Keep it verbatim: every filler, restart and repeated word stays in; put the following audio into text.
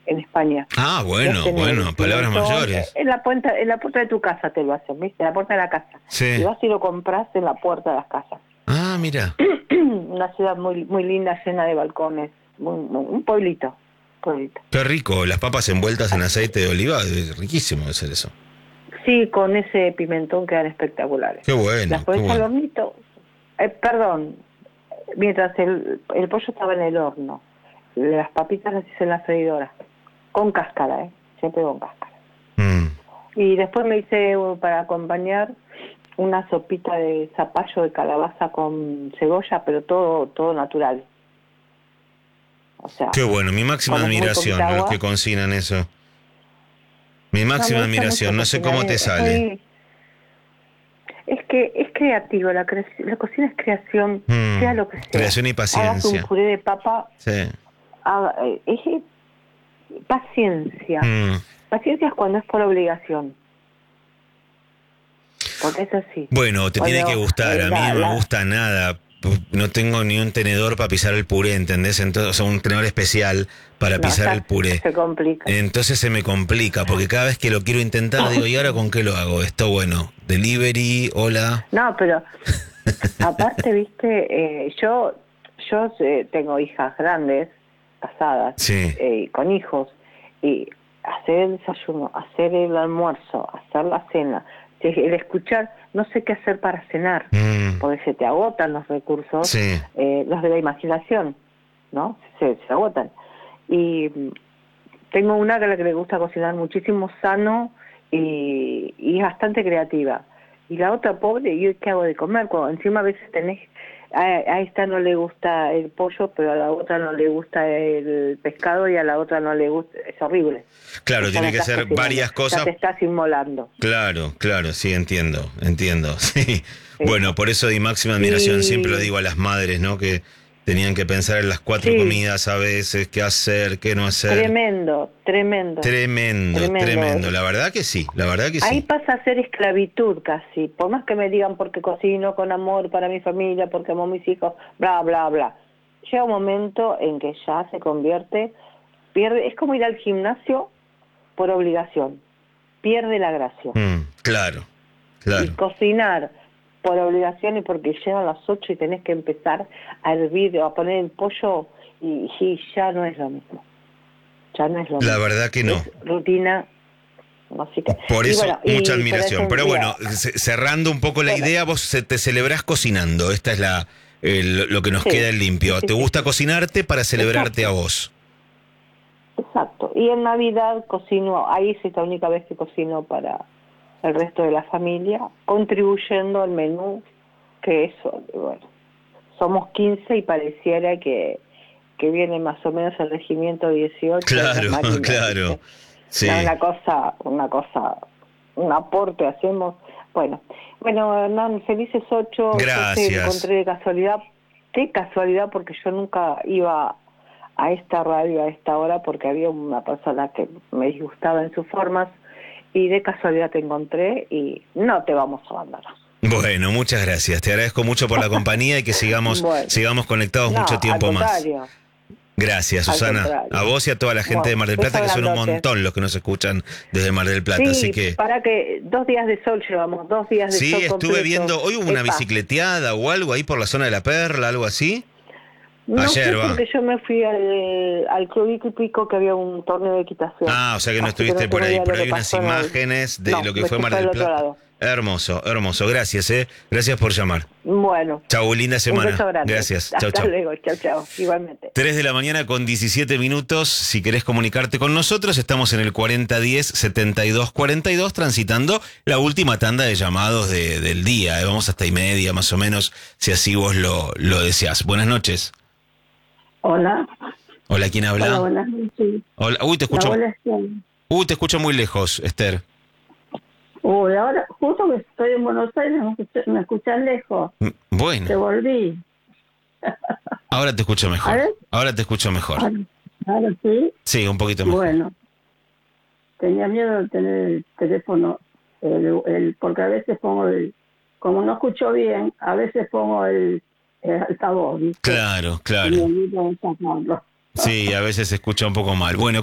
en España. Ah, bueno, bueno, palabras mayores. En la puerta, en la puerta de tu casa te lo hacen, ¿viste? En la puerta de la casa. Sí. Y vas y lo compras en la puerta de las casas. Ah, mira. Una ciudad muy muy linda, llena de balcones. Muy, muy, un pueblito, pueblito. Qué rico, las papas envueltas en aceite de oliva, es riquísimo hacer eso. Sí, con ese pimentón quedan espectaculares. Qué bueno, Las pones qué bueno. al hornito. Eh, perdón, mientras el, el pollo estaba en el horno, las papitas las hice en la freidora, con cáscara, ¿eh? Siempre con cáscara. Mm. Y después me hice uh, para acompañar una sopita de zapallo de calabaza con cebolla, pero todo todo natural. O sea, Qué bueno, mi máxima con muy admiración poquita a los agua. que cocinan eso. Mi No, máxima me gusta admiración, mucho no sé cocinar, cómo te es sale. muy- Es que es creativo, la, cre- la cocina es creación, Mm, sea lo que sea. creación y Hagas paciencia. un puré de papa, Sí. haga- eh, es paciencia. Mm. Paciencia es cuando es por obligación. Porque es así. Bueno, te tiene Cuando, que gustar, eh, a mí la, no me la- gusta nada. No tengo ni un tenedor para pisar el puré, ¿entendés? Entonces, o sea, un tenedor especial para no, pisar ya el puré. se complica. Entonces se me complica, porque cada vez que lo quiero intentar, digo, ¿y ahora con qué lo hago? Esto, bueno, delivery, hola. No, pero aparte, viste, eh, yo yo eh, tengo hijas grandes, casadas, Sí. eh, con hijos, y hacer el desayuno, hacer el almuerzo, hacer la cena, si- el escuchar, no sé qué hacer para cenar, Mm, porque se te agotan los recursos, sí. eh, los de la imaginación, ¿no? Se, se agotan. Y mm, tengo una que a la que le gusta cocinar muchísimo, sano y, y es bastante creativa. Y la otra pobre, ¿y yo qué hago de comer? Cuando encima a veces tenés, a, a esta no le gusta el pollo, pero a la otra no le gusta el pescado y a la otra no le gusta, es horrible. Claro, Ya tiene no que estás ser cocinando, varias ya cosas. te estás inmolando. Claro, claro, sí, entiendo, entiendo. Sí. Sí. Bueno, por eso di máxima admiración, siempre lo Y digo a las madres, ¿no? Que tenían que pensar en las cuatro sí, comidas a veces, qué hacer, qué no hacer. tremendo, tremendo, Tremendo, tremendo. tremendo. La verdad que sí, la verdad que Ahí sí. pasa a ser esclavitud casi, por más que me digan porque cocino con amor para mi familia, porque amo a mis hijos, bla, bla, bla. Llega un momento en que ya se convierte, pierde, es como ir al gimnasio por obligación, pierde la gracia. Mm, claro, Y claro. cocinar por obligación y porque llegan las ocho y tenés que empezar a hervir o a poner el pollo y, y ya no es lo mismo. Ya no es lo La mismo. verdad que no. Es rutina. Así que, Por y eso, bueno, mucha y por admiración. eso, Pero mira, bueno, ce- cerrando un poco la bueno, idea, vos se- te celebrás cocinando. Esta es la el- lo que nos sí, queda en limpio. sí, ¿Te sí, gusta sí. cocinarte para celebrarte Exacto, a vos? exacto. Y en Navidad cocino, ahí sí es la única vez que cocino para el resto de la familia, contribuyendo al menú, que eso, bueno, somos quince y pareciera que, que viene más o menos el regimiento dieciocho de los Claro, marinos, claro. ¿viste? No, Sí. una cosa, una cosa, un aporte hacemos. Bueno, bueno, Hernán, felices ocho, yo te Gracias. encontré de casualidad, qué casualidad, porque yo nunca iba a esta radio a esta hora porque había una persona que me disgustaba en sus formas y de casualidad te encontré y no te vamos a abandonar. Bueno, muchas gracias. Te agradezco mucho por la compañía y que sigamos, Bueno, sigamos conectados mucho no, al tiempo más. contrario, Gracias, al Susana. A contrario. vos y a toda la gente de Bueno, Mar del Plata, beso que son un grandote. montón los que nos escuchan desde Mar del Plata. Así Sí, que, para que dos días de sol llevamos, dos días de sí, sol estuve completos. viendo, hoy hubo una Epa, bicicleteada o algo ahí por la zona de la Perla, algo así. no Ayer sé va. porque yo me fui al, al Club Pico que había un torneo de equitación. Ah, o sea que no Así que estuviste no por tengo ahí, idea de pero lo hay que unas pasó en el... imágenes de No, lo que me fue fui Mar para el del otro Plata. lado. Hermoso, hermoso. Gracias, eh. Gracias por llamar. Bueno, Chau, linda un semana. beso grande. Gracias. Chau, Hasta chau. luego, chao, chao, igualmente. tres de la mañana con diecisiete minutos. Si querés comunicarte con nosotros, estamos en el cuarenta diez setenta y dos cuarenta y dos, transitando la última tanda de llamados de, del día. ¿eh? Vamos hasta y media, más o menos, si así vos lo, lo deseás. Buenas noches. Hola. Hola, ¿quién habla? Hola, buenas noches. Hola. Uy, te La escucho. abuela Esther. Uy, te escucho muy lejos, Esther. Uy, ahora, justo que estoy en Buenos Aires, me escuchan, me escuchan lejos. Mm, Bueno, Te volví. ahora te escucho A mejor. ver, Ahora te escucho mejor. ahora, ahora sí. Sí, un poquito mejor. Bueno, tenía miedo de tener el teléfono, el, el, porque a veces pongo el, como no escucho bien, a veces pongo el, el altavoz, ¿viste? Claro, Y me claro. olvido de sacarlo. Sí, a veces se escucha un poco mal. Bueno,